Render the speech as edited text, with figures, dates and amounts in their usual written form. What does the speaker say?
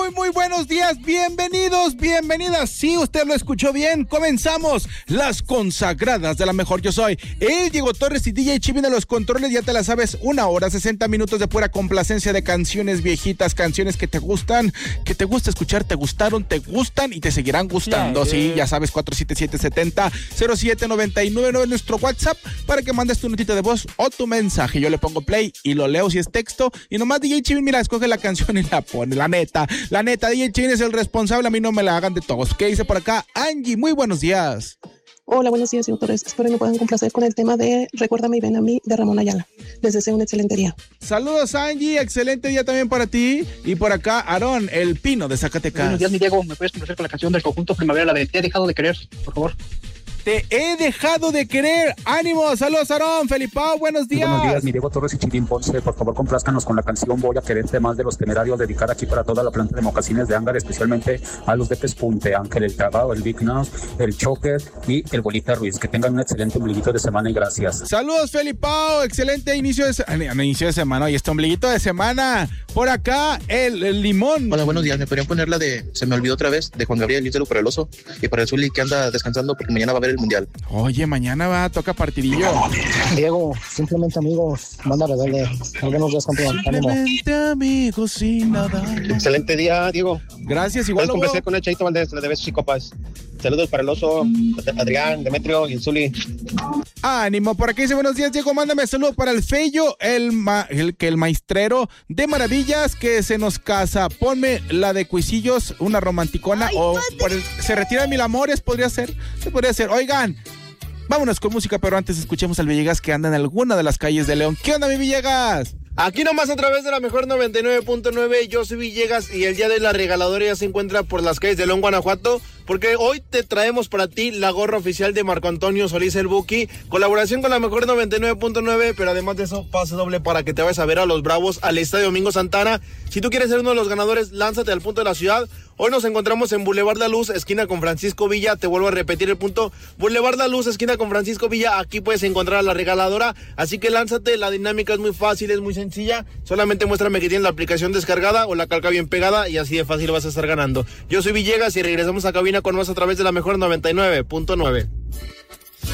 Muy buenos días, bienvenidos, bienvenidas. Sí, usted lo escuchó bien, comenzamos las consagradas de la mejor. Yo soy el Diego Torres y DJ Chivin de los controles, ya te la sabes, 1 hora, 60 minutos de pura complacencia de canciones viejitas, canciones que te gustan, que te gusta escuchar, te gustaron, te gustan y te seguirán gustando. Sí, ya sabes, 477-70-0799 es nuestro WhatsApp para que mandes tu notita de voz o tu mensaje. Yo le pongo play y lo leo si es texto y nomás DJ Chivin, mira, escoge la canción y la pone. La neta, DJ Chivin es el responsable, a mí no me la hagan de todos. ¿Qué dice por acá? Angie, muy buenos días. Hola, buenos días, señor Torres. Espero que me puedan complacer con el tema de Recuérdame y ven a mí de Ramón Ayala. Les deseo un excelente día. Saludos, Angie, excelente día también para ti. Y por acá, Aarón, el Pino de Zacatecas. Buenos días, mi Diego. ¿Me puedes complacer con la canción del conjunto Primavera, la de Te he dejado de querer, por favor? Te he dejado de querer. ánimo, saludos, Aarón, Felipao, buenos días. Buenos días, mi Diego Torres y Chiquín Ponce. Por favor, complázcanos con la canción Voy a quererte más de Los Temerarios, dedicada aquí para toda la planta de mocasines de Ángar, especialmente a los de Pespunte, Ángel, el Cagao, el Big Nos, el Choker y el Bolita Ruiz. Que tengan un excelente ombliguito de semana y gracias. Saludos, Felipao, excelente inicio de semana. Y este ombliguito de semana. Por acá, el Limón. Hola, buenos días. ¿Me podrían poner la de Se me olvidó otra vez, de Juan Gabriel Lízalo para el Oso, y para el Zuli que anda descansando porque mañana va a haber el Mundial? Oye, mañana toca partidillo. Diego, simplemente amigos, manda rebelde. Algunos días, campeón. Simplemente amigos sin nada. Excelente día, Diego. Gracias, igual. Puedes conversar con el Chaito Valdés, le debes Chicopas. Saludos para el Oso, Adrián, Demetrio y el Zuli. Ánimo, por aquí dice buenos días, Diego, mándame saludos para el Fello, el maestrero de maravillas que se nos casa. Ponme la de Cuisillos, una romanticona. Ay, o se retira Mil Amores, podría ser. Oigan, vámonos con música, pero antes escuchemos al Villegas que anda en alguna de las calles de León. ¿Qué onda, mi Villegas? Aquí nomás a través de la mejor 99.9, yo soy Villegas y el día de la regaladora ya se encuentra por las calles de León, Guanajuato, porque hoy te traemos para ti la gorra oficial de Marco Antonio Solís el Buki, colaboración con la mejor 99.9, pero además de eso, pase doble para que te vayas a ver a los Bravos al Estadio Domingo Santana. Si tú quieres ser uno de los ganadores, lánzate al punto de la ciudad. Hoy nos encontramos en Boulevard La Luz, esquina con Francisco Villa. Te vuelvo a repetir el punto, Boulevard La Luz, esquina con Francisco Villa. Aquí puedes encontrar a la regaladora, así que lánzate. La dinámica es muy fácil, es muy sencilla. Solamente muéstrame que tienes la aplicación descargada o la calca bien pegada y así de fácil vas a estar ganando. Yo soy Villegas y regresamos a cabina con más a través de la mejor 99.9.